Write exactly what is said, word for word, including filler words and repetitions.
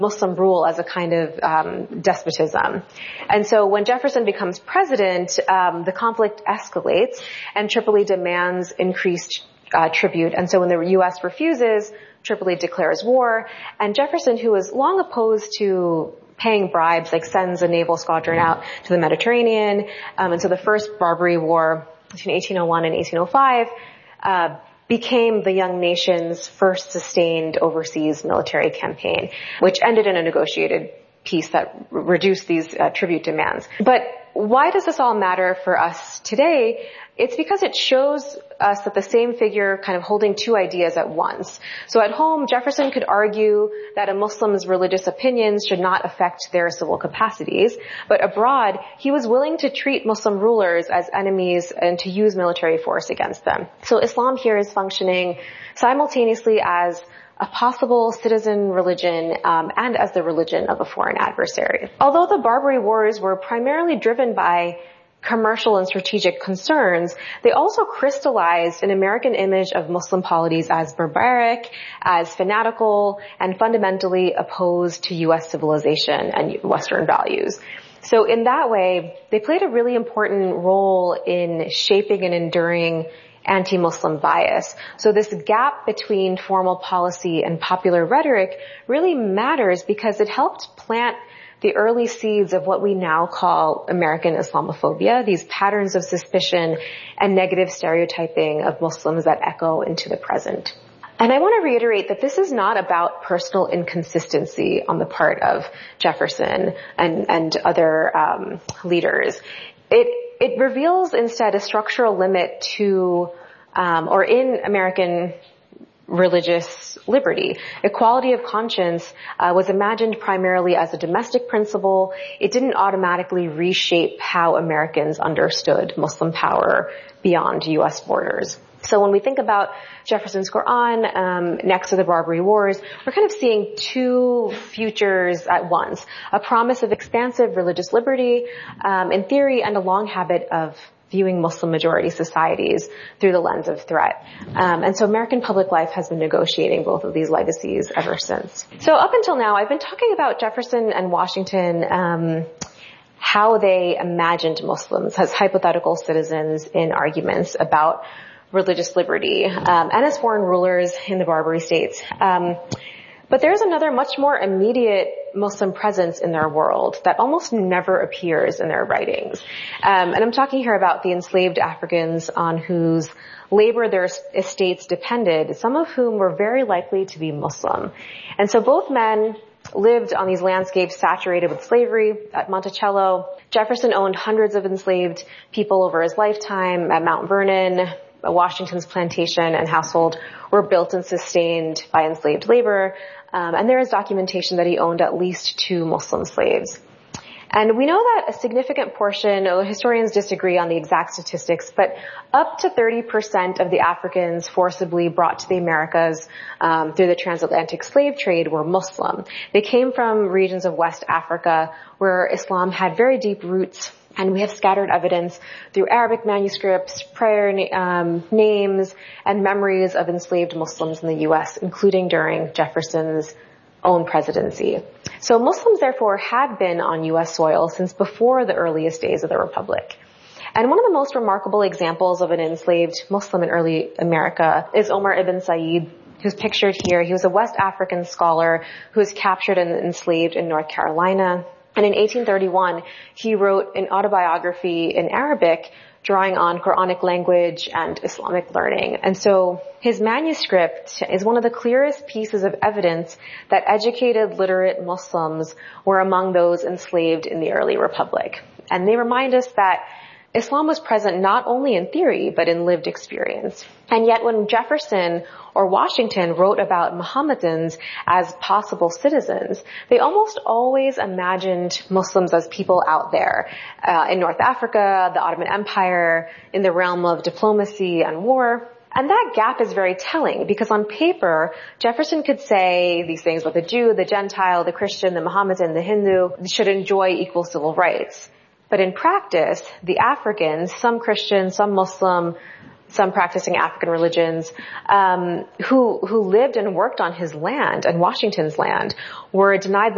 Muslim rule as a kind of um, despotism. And so when Jefferson becomes president, um, the conflict escalates and Tripoli demands increased uh, tribute. And so when the U S refuses, Tripoli declares war. And Jefferson, who was long opposed to paying bribes, like sends a naval squadron out to the Mediterranean. Um, and so the first Barbary War between eighteen oh one and eighteen oh five uh, became the young nation's first sustained overseas military campaign, which ended in a negotiated peace that r- reduced these uh, tribute demands. But why does this all matter for us today? It's because it shows us that the same figure kind of holding two ideas at once. So at home, Jefferson could argue that a Muslim's religious opinions should not affect their civil capacities. But abroad, he was willing to treat Muslim rulers as enemies and to use military force against them. So Islam here is functioning simultaneously as a possible citizen religion um, and as the religion of a foreign adversary. Although the Barbary Wars were primarily driven by commercial and strategic concerns, they also crystallized an American image of Muslim polities as barbaric, as fanatical, and fundamentally opposed to U S civilization and Western values. So in that way, they played a really important role in shaping and enduring anti-Muslim bias. So this gap between formal policy and popular rhetoric really matters because it helped plant the early seeds of what we now call American Islamophobia, these patterns of suspicion and negative stereotyping of Muslims that echo into the present. And I want to reiterate that this is not about personal inconsistency on the part of Jefferson and, and other um, leaders. It it reveals instead a structural limit to, um, or in American religious liberty. Equality of conscience uh, was imagined primarily as a domestic principle. It didn't automatically reshape how Americans understood Muslim power beyond U S borders. So when we think about Jefferson's Quran um, next to the Barbary Wars, we're kind of seeing two futures at once. A promise of expansive religious liberty um, in theory and a long habit of viewing Muslim majority societies through the lens of threat. Um, and so American public life has been negotiating both of these legacies ever since. So up until now, I've been talking about Jefferson and Washington, um, how they imagined Muslims as hypothetical citizens in arguments about religious liberty, um, and as foreign rulers in the Barbary states. Um, But there's another much more immediate Muslim presence in their world that almost never appears in their writings. Um, and I'm talking here about the enslaved Africans on whose labor their estates depended, some of whom were very likely to be Muslim. And so both men lived on these landscapes saturated with slavery. At Monticello, Jefferson owned hundreds of enslaved people over his lifetime. At Mount Vernon, Washington's plantation and household were built and sustained by enslaved labor. Um, and there is documentation that he owned at least two Muslim slaves. And we know that a significant portion, although historians disagree on the exact statistics, but up to thirty percent of the Africans forcibly brought to the Americas um, through the transatlantic slave trade were Muslim. They came from regions of West Africa where Islam had very deep roots. And we have scattered evidence through Arabic manuscripts, prayer um, names, and memories of enslaved Muslims in the U S, including during Jefferson's own presidency. So Muslims, therefore, had been on U S soil since before the earliest days of the Republic. And one of the most remarkable examples of an enslaved Muslim in early America is Omar ibn Said, who's pictured here. He was a West African scholar who was captured and enslaved in North Carolina. And in eighteen thirty-one, he wrote an autobiography in Arabic drawing on Quranic language and Islamic learning. And so his manuscript is one of the clearest pieces of evidence that educated, literate Muslims were among those enslaved in the early Republic. And they remind us that Islam was present not only in theory, but in lived experience. And yet when Jefferson or Washington wrote about Mohammedans as possible citizens, they almost always imagined Muslims as people out there, uh, in North Africa, the Ottoman Empire, in the realm of diplomacy and war. And that gap is very telling because on paper, Jefferson could say these things about the Jew, the Gentile, the Christian, the Mohammedan, the Hindu should enjoy equal civil rights. But in practice, the Africans, some Christian, some Muslim, some practicing African religions, um, who, who lived and worked on his land and Washington's land were denied the